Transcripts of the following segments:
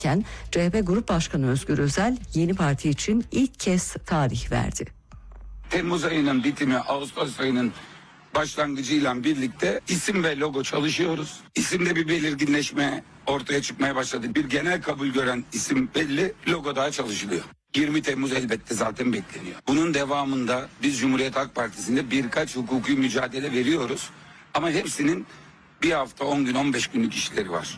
CHP Grup Başkanı Özgür Özel yeni parti için ilk kez tarih verdi. Temmuz ayının bitimi, Ağustos ayının başlangıcıyla birlikte isim ve logo çalışıyoruz. İsimde bir belirginleşme ortaya çıkmaya başladı. Bir genel kabul gören isim belli, logo daha çalışılıyor. 20 Temmuz elbette zaten bekleniyor. Bunun devamında biz Cumhuriyet Halk Partisi'nde birkaç hukuki mücadele veriyoruz. Ama hepsinin bir hafta, 10 gün, 15 günlük işleri var.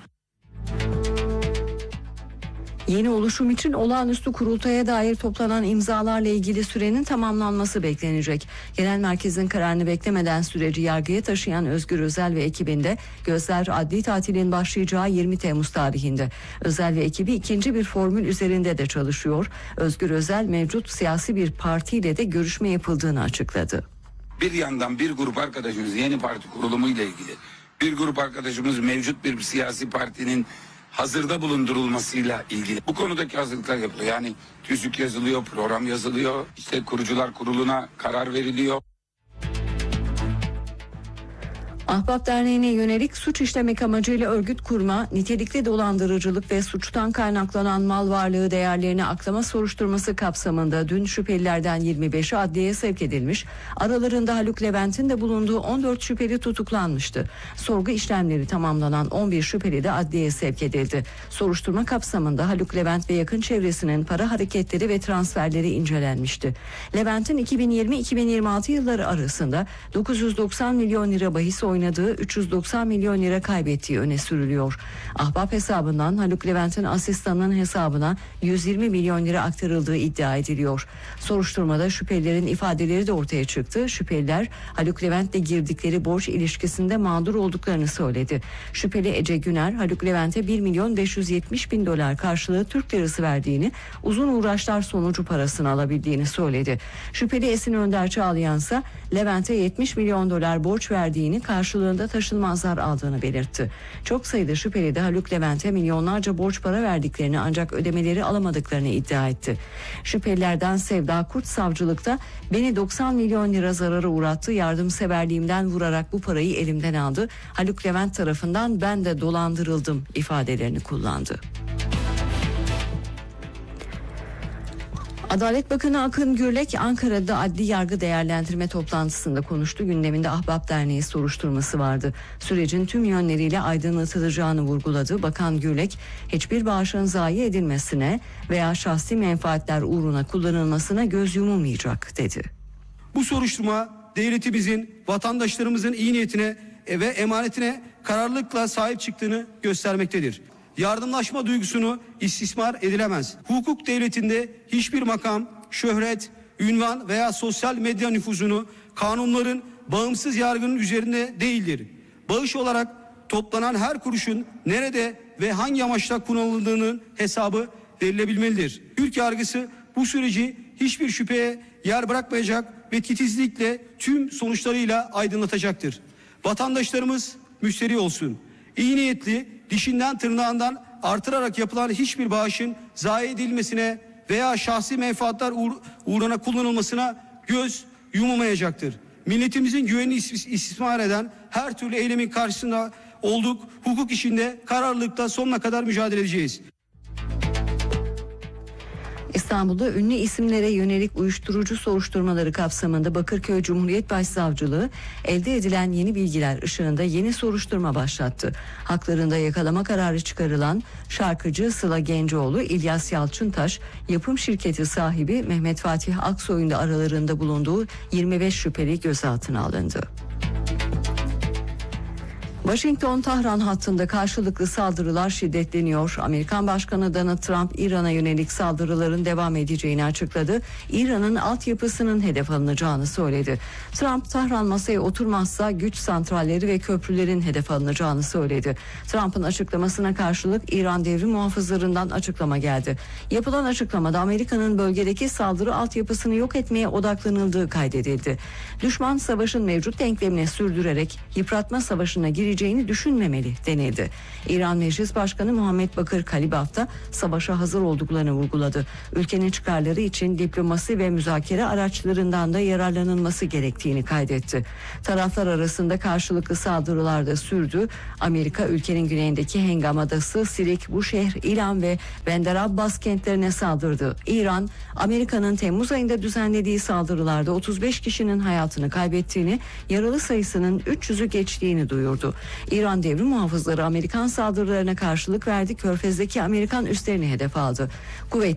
Yeni oluşum için olağanüstü kurultaya dair toplanan imzalarla ilgili sürenin tamamlanması beklenecek. Genel merkezin kararını beklemeden süreci yargıya taşıyan Özgür Özel ve ekibinde gözler adli tatilin başlayacağı 20 Temmuz tarihinde. Özel ve ekibi ikinci bir formül üzerinde de çalışıyor. Özgür Özel mevcut siyasi bir partiyle de görüşme yapıldığını açıkladı. Bir yandan bir grup arkadaşımız yeni parti kurulumu ile ilgili, bir grup arkadaşımız mevcut bir siyasi partinin hazırda bulundurulmasıyla ilgili. Bu konudaki hazırlıklar yapılıyor. Yani tüzük yazılıyor, program yazılıyor, işte kurucular kuruluna karar veriliyor. Ahbap Derneği'ne yönelik suç işlemek amacıyla örgüt kurma, nitelikli dolandırıcılık ve suçtan kaynaklanan mal varlığı değerlerini aklama soruşturması kapsamında dün şüphelilerden 25'i adliyeye sevk edilmiş. Aralarında Haluk Levent'in de bulunduğu 14 şüpheli tutuklanmıştı. Sorgu işlemleri tamamlanan 11 şüpheli de adliyeye sevk edildi. Soruşturma kapsamında Haluk Levent ve yakın çevresinin para hareketleri ve transferleri incelenmişti. Levent'in 2020-2026 yılları arasında 990 milyon lira bahis oynadığı, 390 milyon lira kaybettiği öne sürülüyor. Ahbap hesabından Haluk Levent'in asistanının hesabına 120 milyon lira aktarıldığı iddia ediliyor. Soruşturmada şüphelilerin ifadeleri de ortaya çıktı. Şüpheliler Haluk Levent'le girdikleri borç ilişkisinde mağdur olduklarını söyledi. Şüpheli Ece Güner, Haluk Levent'e 1.570.000 dolar karşılığı Türk lirası verdiğini, uzun uğraşlar sonucu parasını alabildiğini söyledi. Şüpheli Esin Önder Çağlayan ise Levent'e 70 milyon dolar borç verdiğini, karşılığında taşınmazlar aldığını belirtti. Çok sayıda şüpheli de Haluk Levent'e milyonlarca borç para verdiklerini ancak ödemeleri alamadıklarını iddia etti. Şüphelilerden Sevda Kurt savcılıkta beni 90 milyon lira zarara uğrattı, yardımseverliğimden vurarak bu parayı elimden aldı. Haluk Levent tarafından ben de dolandırıldım ifadelerini kullandı. Adalet Bakanı Akın Gürlek Ankara'da adli yargı değerlendirme toplantısında konuştu. Gündeminde Ahbap Derneği soruşturması vardı. Sürecin tüm yönleriyle aydınlatılacağını vurguladı. Bakan Gürlek hiçbir bağışın zayi edilmesine veya şahsi menfaatler uğruna kullanılmasına göz yumulmayacak dedi. Bu soruşturma devletimizin, vatandaşlarımızın iyi niyetine ve emanetine kararlılıkla sahip çıktığını göstermektedir. Yardımlaşma duygusunu istismar edilemez. Hukuk devletinde hiçbir makam, şöhret, ünvan veya sosyal medya nüfuzunu kanunların, bağımsız yargının üzerinde değildir. Bağış olarak toplanan her kuruşun nerede ve hangi amaçla kullanıldığının hesabı verilebilmelidir. Türk yargısı bu süreci hiçbir şüpheye yer bırakmayacak ve titizlikle tüm sonuçlarıyla aydınlatacaktır. Vatandaşlarımız müşteri olsun. İyi niyetli, dişinden tırnağından artırarak yapılan hiçbir bağışın zayi edilmesine veya şahsi menfaatler uğruna kullanılmasına göz yumulmayacaktır. Milletimizin güvenini istismar eden her türlü eylemin karşısında olduk. Hukuk işinde kararlılıkla sonuna kadar mücadele edeceğiz. İstanbul'da ünlü isimlere yönelik uyuşturucu soruşturmaları kapsamında Bakırköy Cumhuriyet Başsavcılığı elde edilen yeni bilgiler ışığında yeni soruşturma başlattı. Haklarında yakalama kararı çıkarılan şarkıcı Sıla Gencoğlu, İlyas Yalçıntaş, yapım şirketi sahibi Mehmet Fatih Aksoy'un da aralarında bulunduğu 25 şüpheli gözaltına alındı. Washington-Tahran hattında karşılıklı saldırılar şiddetleniyor. Amerikan Başkanı Donald Trump İran'a yönelik saldırıların devam edeceğini açıkladı. İran'ın altyapısının hedef alınacağını söyledi. Trump, Tahran masaya oturmazsa güç santralleri ve köprülerin hedef alınacağını söyledi. Trump'ın açıklamasına karşılık İran devrim muhafızlarından açıklama geldi. Yapılan açıklamada Amerika'nın bölgedeki saldırı altyapısını yok etmeye odaklanıldığı kaydedildi. Düşman savaşın mevcut denklemini sürdürerek yıpratma savaşına gireceğini olabileceğini düşünmemeli denildi. İran Meclis Başkanı Muhammed Bakır Kalibaf da savaşa hazır olduklarını vurguladı. Ülkenin çıkarları için diplomasi ve müzakere araçlarından da yararlanılması gerektiğini kaydetti. Taraflar arasında karşılıklı saldırılar da sürdü. Amerika ülkenin güneyindeki Hengam Adası, Sirik, Buşehr, İlan ve Bandar Abbas kentlerine saldırdı. İran, Amerika'nın Temmuz ayında düzenlediği saldırılarda 35 kişinin hayatını kaybettiğini, yaralı sayısının 300'ü geçtiğini duyurdu. İran devrim muhafızları Amerikan saldırılarına karşılık verdi. Körfez'deki Amerikan üslerini hedef aldı. Kuveyt